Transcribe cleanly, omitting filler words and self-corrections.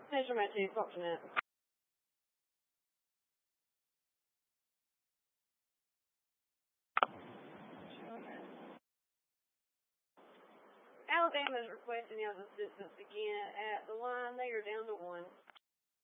Measure my two, talk to Nat. Alabama is requesting y'all's assistance again at the line. They are down to 1.